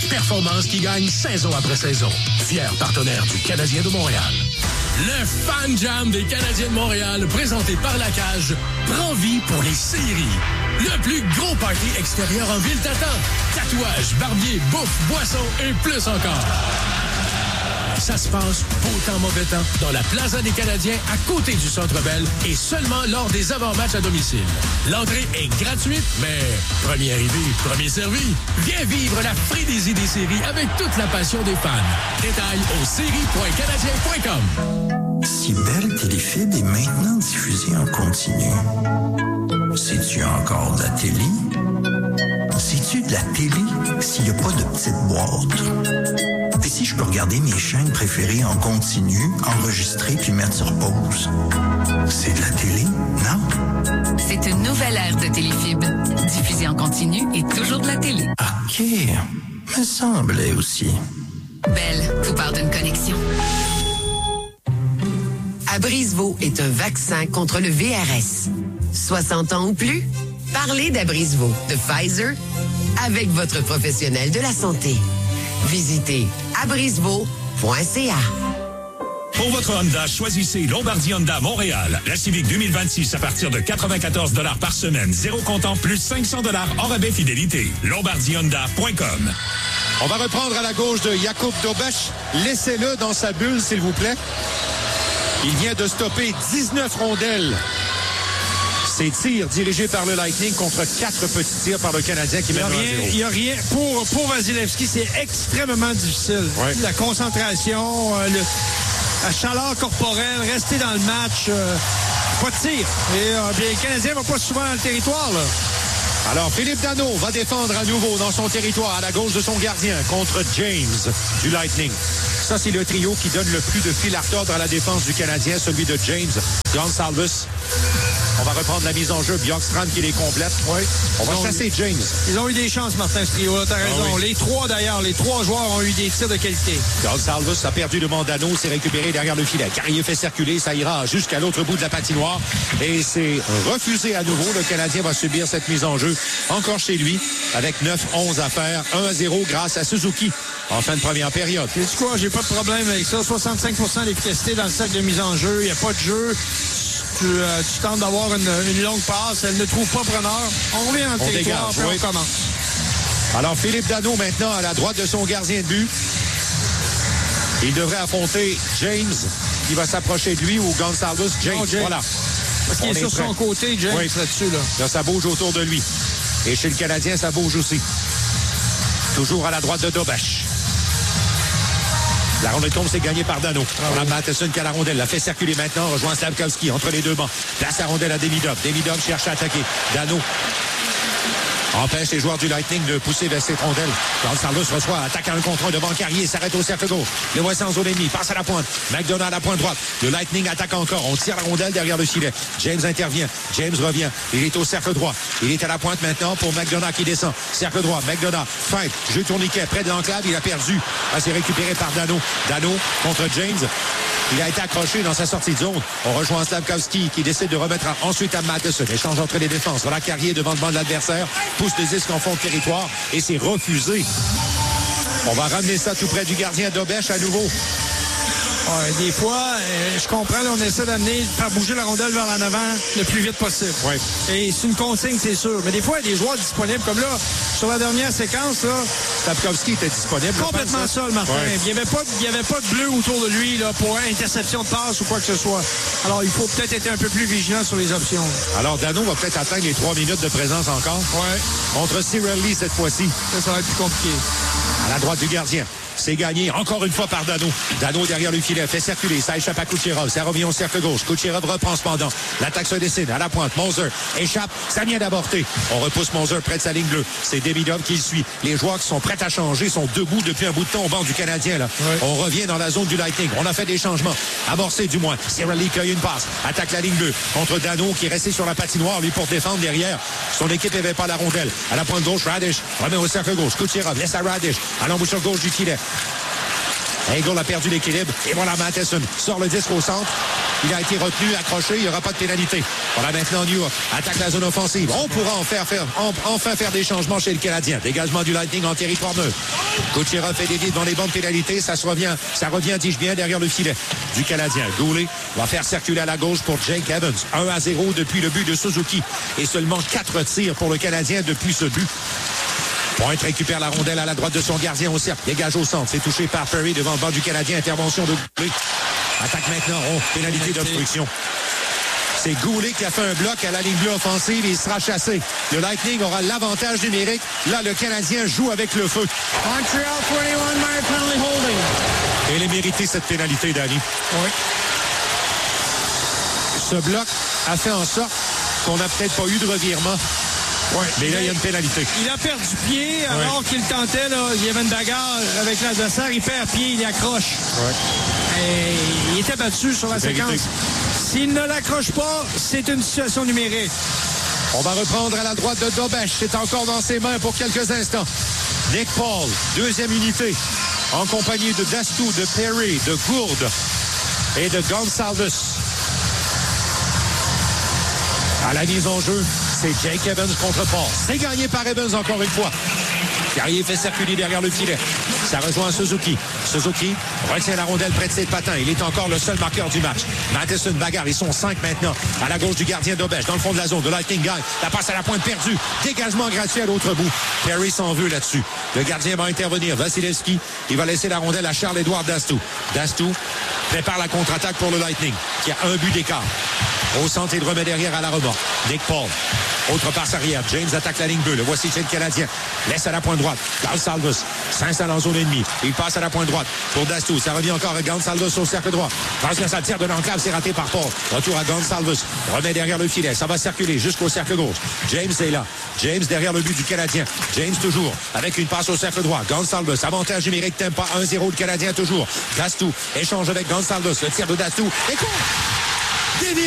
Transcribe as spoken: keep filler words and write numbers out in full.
Performance qui gagne saison après saison. Fier partenaire du Canadien de Montréal. Le Fan Jam des Canadiens de Montréal, présenté par La Cage, prend vie pour les séries. Le plus gros party extérieur en ville t'attend. Tatouages, barbiers, bouffe, boissons et plus encore. Ça se passe beau temps, mauvais temps, dans la Plaza des Canadiens, à côté du Centre Bell, et seulement lors des avant-matchs à domicile. L'entrée est gratuite, mais premier arrivé, premier servi. Viens vivre la frénésie des séries avec toute la passion des fans. Détails au séries point canadien point com. Si Belle Téléfilm est maintenant diffusée en continu, c'est-tu encore de la télé? C'est-tu de la télé s'il n'y a pas de petite boîte? Et si je peux regarder mes chaînes préférées en continu, enregistrer puis mettre sur pause? C'est de la télé, non? C'est une nouvelle ère de Téléfib. Diffusée en continu et toujours de la télé. OK. Me semblait aussi. Belle, tout part d'une connexion. Abrisvo est un vaccin contre le V R S. soixante ans ou plus? Parlez d'Abrisvo de Pfizer avec votre professionnel de la santé. Visitez abrisvo point c a. Pour votre Honda, choisissez Lombardi Honda Montréal. La Civic deux mille vingt-six à partir de quatre-vingt-quatorze dollars par semaine. Zéro comptant plus cinq cents dollars hors rabais fidélité. lombardi honda point com. On va reprendre à la gauche de Jakub Dobeš. Laissez-le dans sa bulle, s'il vous plaît. Il vient de stopper dix-neuf rondelles. Ces tirs dirigés par le Lightning contre quatre petits tirs par le Canadien qui mène un zéro. Il n'y a rien. Pour, pour Vasilevski, c'est extrêmement difficile. Ouais. La concentration, euh, le, la chaleur corporelle, rester dans le match, euh, pas de tir. Et euh, bien, le Canadien va pas souvent dans le territoire, là. Alors, Philippe Danault va défendre à nouveau dans son territoire à la gauche de son gardien contre James du Lightning. Ça, c'est le trio qui donne le plus de fil à retordre à la défense du Canadien, celui de James, Gonsalves. On va reprendre la mise en jeu. Bjorkstrand qui les complète. Oui. On va chasser eu, James. Ils ont eu des chances, Martin, ce trio-là. T'as raison. Ah oui. Les trois, d'ailleurs, les trois joueurs ont eu des tirs de qualité. Gonsalves a perdu devant Danault, s'est récupéré derrière le filet. Carrier fait circuler, ça ira jusqu'à l'autre bout de la patinoire. Et c'est refusé à nouveau. Le Canadien va subir cette mise en jeu encore chez lui avec neuf onze à faire. un à zéro grâce à Suzuki en fin de première période. Tu sais quoi, j'ai pas de problème avec ça. soixante-cinq pour cent d'efficacité dans le sac de mise en jeu. Il n'y a pas de jeu. Tu, euh, tu tentes d'avoir une, une longue passe. Elle ne trouve pas preneur. On revient en on territoire, dégage, puis oui. on commence. Alors, Philippe Danault maintenant à la droite de son gardien de but. Il devrait affronter James qui va s'approcher de lui ou Gonsalves. James, Oh, James. voilà. Parce qu'il On est, est sur prêt. son côté, James, Oui. là-dessus. Là. Là, ça bouge autour de lui. Et chez le Canadien, ça bouge aussi. Toujours à la droite de Dobeš. La rondelle tombe, c'est gagné par Danault. Ah On a oui. Matheson qui a la rondelle. La fait circuler maintenant. Rejoint Slavkovski entre les deux bancs. Place la rondelle à Demidov. Demidov cherche à attaquer. Danault empêche les joueurs du Lightning de pousser vers cette rondelle. Gonsalves reçoit, attaque à un contre un devant Carrier, s'arrête au cercle gauche. Le voici en zone ennemie, passe à la pointe. McDonough à la pointe droite. Le Lightning attaque encore. On tire la rondelle derrière le filet. James intervient. James revient. Il est au cercle droit. Il est à la pointe maintenant pour McDonough qui descend. Cercle droit. McDonough, feinte, jeu tourniquet, près de l'enclave. Il a perdu. Ah, c'est récupéré par Danault. Danault contre James. Il a été accroché dans sa sortie de zone. On rejoint Slavkovski qui décide de remettre ensuite à Matheson. Échange entre les défenses. Voilà Carrier devant le banc de l'adversaire. Pousse le disque en fond de territoire et c'est refusé. On va ramener ça tout près du gardien Dobeš à nouveau. Ouais, des fois, euh, je comprends, là, on essaie d'amener, de faire bouger la rondelle vers l'en avant le plus vite possible. Oui. Et c'est une consigne, c'est sûr. Mais des fois, il y a des joueurs disponibles, comme là, sur la dernière séquence, là. Slavkovski était disponible. Complètement pense, seul, Martin. Ouais. Il n'y avait pas, il y avait pas de bleu autour de lui, là, pour interception de passe ou quoi que ce soit. Alors, il faut peut-être être un peu plus vigilant sur les options. Alors, Danault va peut-être atteindre les trois minutes de présence encore. Ouais. Contre Cyril Lee cette fois-ci. Ça, ça va être plus compliqué. À la droite du gardien. C'est gagné encore une fois par Danault. Danault derrière le filet, fait circuler, ça échappe à Kucherov, ça revient au cercle gauche. Kucherov reprend cependant. L'attaque se dessine à la pointe. Moser échappe, ça vient d'aborder. On repousse Moser près de sa ligne bleue. C'est Demidov qui le suit. Les joueurs qui sont prêts à changer sont debout depuis un bout de temps au banc du Canadien. Là. Ouais. On revient dans la zone du Lightning. On a fait des changements. Amorcé du moins. Cyril Lee cueille une passe. Attaque la ligne bleue contre Danault qui est resté sur la patinoire, lui, pour défendre derrière. Son équipe n'avait pas la rondelle. À la pointe gauche, Radish remet au cercle gauche. Kucherov laisse à Radish à l'embouchure gauche du filet. Eagle a perdu l'équilibre. Et voilà, Matheson sort le disque au centre. Il a été retenu, accroché, il n'y aura pas de pénalité. On a maintenant New York. Attaque la zone offensive. On pourra en faire, faire en, enfin faire des changements chez le Canadien. Dégagement du Lightning en territoire neutre. Kucherov fait des vides dans les bandes pénalités. Ça se revient, ça revient, dis-je bien, derrière le filet du Canadien. Goulet va faire circuler à la gauche pour Jake Evans. un à zéro depuis le but de Suzuki. Et seulement quatre tirs pour le Canadien depuis ce but. Pointe récupère la rondelle à la droite de son gardien au cercle. Dégage au centre. C'est touché par Perry devant le banc du Canadien. Intervention de Goulet. Attaque maintenant. Oh, pénalité d'obstruction. C'est Goulet qui a fait un bloc à la ligne bleue offensive et il sera chassé. Le Lightning aura l'avantage numérique. Là, le Canadien joue avec le feu. Montreal vingt et un minute penalty holding. Et elle est méritée, cette pénalité, Danny. Oui. Ce bloc a fait en sorte qu'on n'a peut-être pas eu de revirement. Ouais, mais là, il y a une pénalité. Il a perdu pied alors ouais. qu'il tentait. Là, il y avait une bagarre avec l'adversaire. Il perd pied, il accroche. Ouais. Et il était battu sur la séquence. S'il ne l'accroche pas, c'est une situation numérique. On va reprendre à la droite de Dobeš. C'est encore dans ses mains pour quelques instants. Nick Paul, deuxième unité, en compagnie de Dastou, de Perry, de Gourde et de Gonsalves. À la mise en jeu, c'est Jake Evans contre Paul. C'est gagné par Evans encore une fois. Carrier fait circuler derrière le filet. Ça rejoint Suzuki. Suzuki retient la rondelle près de ses patins. Il est encore le seul marqueur du match. Matheson bagarre. Ils sont cinq maintenant. À la gauche du gardien Dobeš. Dans le fond de la zone. De Lightning gagne. La passe à la pointe perdue. Dégagement gratuit à l'autre bout. Perry s'en veut là-dessus. Le gardien va intervenir. Vasilevski. Il va laisser la rondelle à Charles-Édouard Dastou. Dastou prépare la contre-attaque pour le Lightning, qui a un but d'écart. Au centre, il remet derrière à la remorque. Nick Paul. Autre passe arrière. James attaque la ligne bleue. Le voici chez le Canadien. Laisse à la pointe droite. Gonsalves s'installe en zone ennemie. Il passe à la pointe droite pour Dastou. Ça revient encore à Gonsalves au cercle droit. Transversal, tire de l'enclave. C'est raté par Paul. Retour à Gonsalves. Remet derrière le filet. Ça va circuler jusqu'au cercle gauche. James est là. James derrière le but du Canadien. James toujours avec une passe au cercle droit. Gonsalves. Avantage numérique. Tempa un zéro. Le Canadien toujours. Dastou échange avec Gonsalves. Le tir de Dastou. Et court! Dévié